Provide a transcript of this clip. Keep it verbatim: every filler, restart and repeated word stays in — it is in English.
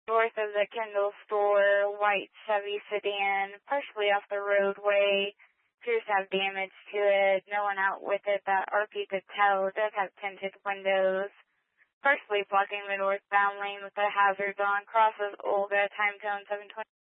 north of the Kendall store, white Chevy sedan, partially off the roadway. Appears to have damage to it. No one out with it that R P could tell. It does have tinted windows. Partially blocking the northbound lane with the hazards on. Crosses Olga, time zone seven twenty.